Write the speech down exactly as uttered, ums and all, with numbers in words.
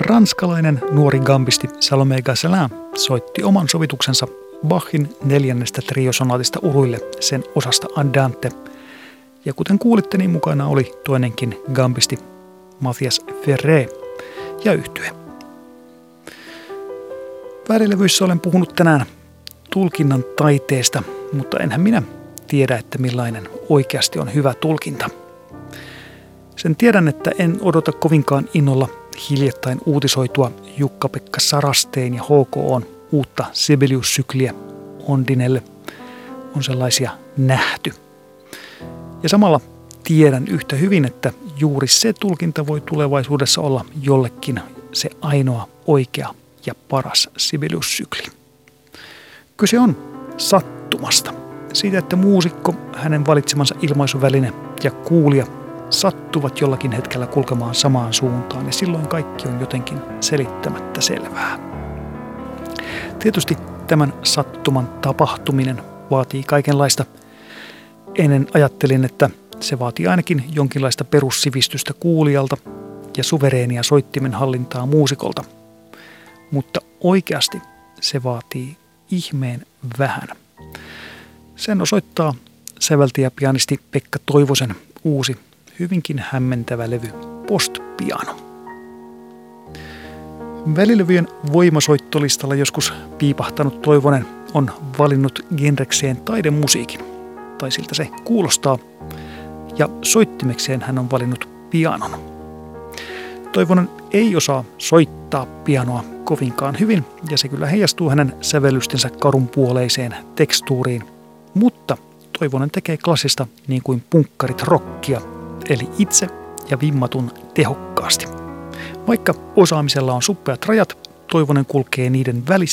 Ranskalainen nuori gambisti Salomé Gosselin soitti oman sovituksensa Bachin neljännestä triosonaatista uruille sen osasta Andante. Ja kuten kuulitte, niin mukana oli toinenkin gambisti Mathias Ferré ja yhtye. Väärilevyissä olen puhunut tänään tulkinnan taiteesta, mutta enhän minä tiedä, että millainen oikeasti on hyvä tulkinta. Sen tiedän, että en odota kovinkaan innolla hiljattain uutisoitua Jukka-Pekka Sarasteen ja H K O:n uutta Sibelius-sykliä Ondinelle. On sellaisia nähty. Ja samalla tiedän yhtä hyvin, että juuri se tulkinta voi tulevaisuudessa olla jollekin se ainoa oikea ja paras Sibelius-sykli. Kyse on sattumasta. Siitä, että muusikko, hänen valitsemansa ilmaisuväline ja kuulija sattuvat jollakin hetkellä kulkemaan samaan suuntaan ja silloin kaikki on jotenkin selittämättä selvää. Tietysti tämän sattuman tapahtuminen vaatii kaikenlaista. Ennen ajattelin, että se vaatii ainakin jonkinlaista perussivistystä kuulijalta ja suvereenia soittimen hallintaa muusikolta. Mutta oikeasti se vaatii ihmeen vähän. Sen osoittaa säveltäjä-pianisti Pekka Toivosen uusi, hyvinkin hämmentävä levy Postpiano. Välilevyjen voimasoittolistalla joskus piipahtanut Toivonen on valinnut genrekseen taidemusiikin, tai siltä se kuulostaa, ja soittimekseen hän on valinnut pianon. Toivonen ei osaa soittaa pianoa kovinkaan hyvin, ja se kyllä heijastuu hänen sävellystensä karunpuoleiseen tekstuuriin, mutta Toivonen tekee klassista niin kuin punkkarit rockia, eli itse ja vimmatun tehokkaasti. Vaikka osaamisella on suppeat rajat, Toivonen kulkee niiden välissä